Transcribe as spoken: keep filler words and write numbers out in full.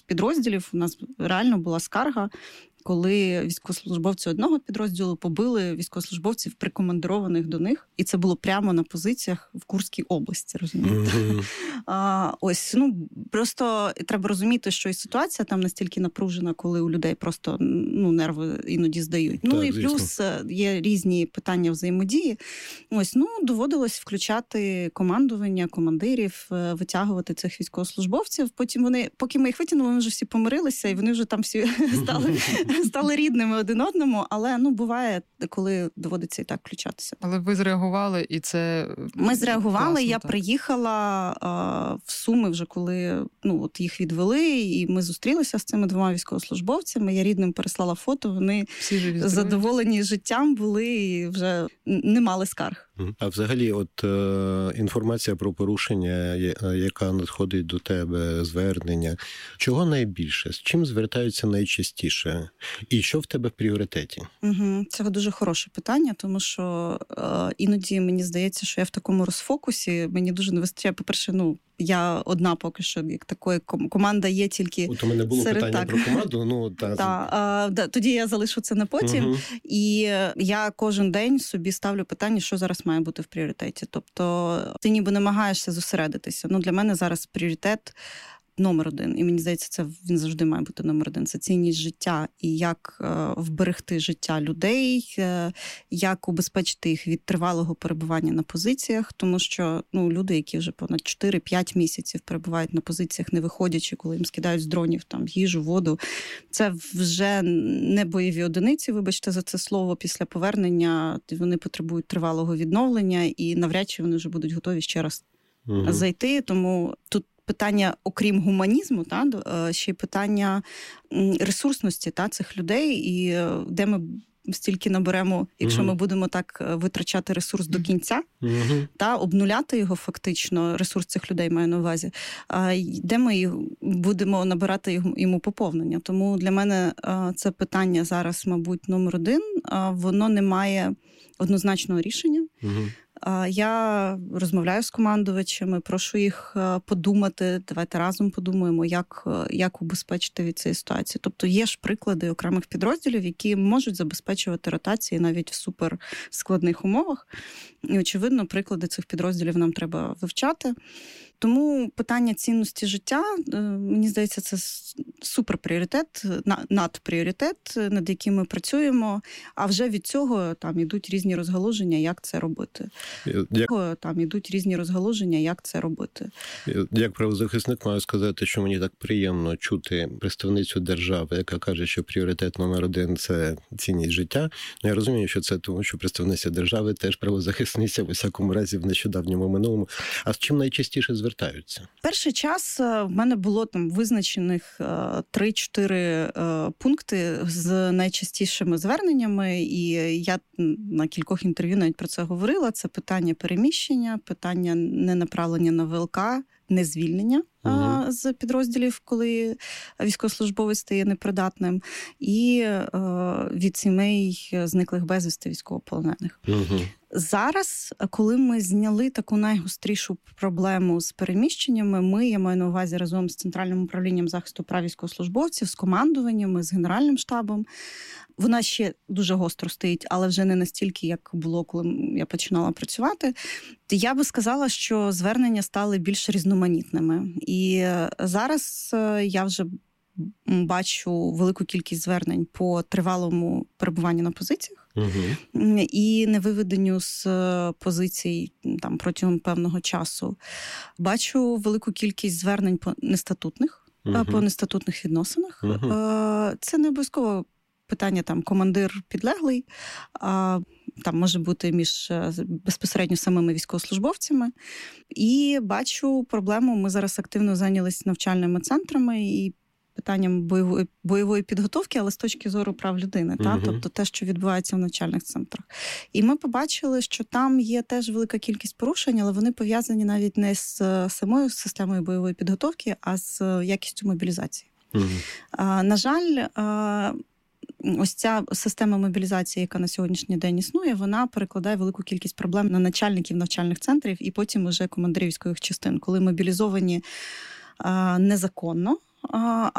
підрозділів. У нас реально була скарга, коли військовослужбовці одного підрозділу побили військовослужбовців, прикомандированих до них. І це було прямо на позиціях в Курській області, розумієте? Mm-hmm. А, ось, ну, просто треба розуміти, що і ситуація там настільки напружена, коли у людей просто, ну, нерви іноді здають. Так, ну, і звісно. Плюс є різні питання взаємодії. Ось, ну, доводилось включати командування, командирів, витягувати цих військовослужбовців. Потім вони, поки ми їх витягнули, вони вже всі помирилися, і вони вже там всі стали... стали рідними один одному, але, ну, буває, коли доводиться і так включатися. Але ви зреагували, і це... Ми зреагували, класно, я так. приїхала а, в Суми вже, коли, ну, от їх відвели, і ми зустрілися з цими двома військовослужбовцями, я рідним переслала фото, вони задоволені життям були і вже не мали скарг. А взагалі, от е, інформація про порушення, яка надходить до тебе, звернення, чого найбільше? З чим звертаються найчастіше? І що в тебе в пріоритеті? Угу. Це дуже хороше питання, тому що е, іноді мені здається, що я в такому розфокусі, мені дуже не вистачає, по-перше, ну, я одна поки що, як такої, команда є тільки от у мене було серед, питання так. про команду. Ну, та, та, а, да, тоді я залишу це на потім. Угу. І я кожен день собі ставлю питання, що зараз має бути в пріоритеті. Тобто ти ніби намагаєшся зосередитися. Ну, для мене зараз пріоритет номер один. І мені здається, це він завжди має бути номер один. Це цінність життя і як е, вберегти життя людей, е, як убезпечити їх від тривалого перебування на позиціях, тому що, ну, люди, які вже понад чотири-п'ять місяців перебувають на позиціях, не виходячи, коли їм скидають з дронів там їжу, воду, це вже не бойові одиниці, вибачте за це слово, після повернення вони потребують тривалого відновлення і навряд чи вони вже будуть готові ще раз угу. зайти, тому тут питання, окрім гуманізму, та, ще й питання ресурсності та, цих людей, і де ми стільки наберемо, якщо угу. ми будемо так витрачати ресурс до кінця, угу. та обнуляти його фактично, ресурс цих людей маю на увазі, де ми будемо набирати йому поповнення. Тому для мене це питання зараз, мабуть, номер один. Воно не має однозначного рішення. Угу. Я розмовляю з командувачами, прошу їх подумати, давайте разом подумаємо, як, як убезпечити від цієї ситуації. Тобто є ж приклади окремих підрозділів, які можуть забезпечувати ротації навіть в суперскладних умовах. І, очевидно, приклади цих підрозділів нам треба вивчати. Тому питання цінності життя, мені здається, це суперпріоритет, надпріоритет, над яким ми працюємо, а вже від цього там ідуть різні розгалуження, як це робити. Як... Там ідуть різні розгалуження, як це робити. Як правозахисник маю сказати, що мені так приємно чути представницю держави, яка каже, що пріоритет номер один – це цінність життя. Ну, я розумію, що це тому, що представниця держави теж правозахисниця, в усякому разі, в нещодавньому минулому. А з чим найчастіше звертаються? Перший час в мене було там визначених три-чотири пункти з найчастішими зверненнями, і я на кількох інтерв'ю навіть про це говорила. Це питання переміщення, питання ненаправлення на ВЛК, незвільнення угу. з підрозділів, коли військовослужбовець стає непридатним, і е, від сімей зниклих безвісти військовополонених. Угу. Зараз, коли ми зняли таку найгострішу проблему з переміщеннями, ми, я маю на увазі разом з Центральним управлінням захисту прав військовослужбовців, з командуваннями, з Генеральним штабом, вона ще дуже гостро стоїть, але вже не настільки, як було, коли я починала працювати. Я би сказала, що звернення стали більш різноманітними. І зараз я вже бачу велику кількість звернень по тривалому перебуванню на позиціях угу. і невиведенню з позицій там, протягом певного часу. Бачу велику кількість звернень по нестатутних, угу. по нестатутних відносинах. Угу. Це не обов'язково питання там командир підлеглий, а там може бути між безпосередньо самими військовослужбовцями. І бачу проблему, ми зараз активно зайнялися навчальними центрами і питанням бойової, бойової підготовки, але з точки зору прав людини, угу. та? Тобто те, що відбувається в навчальних центрах. І ми побачили, що там є теж велика кількість порушень, але вони пов'язані навіть не з самою системою бойової підготовки, а з якістю мобілізації. Угу. А, на жаль, а, ось ця система мобілізації, яка на сьогоднішній день існує, вона перекладає велику кількість проблем на начальників навчальних центрів і потім уже командирів військових частин, коли мобілізовані а, незаконно, а,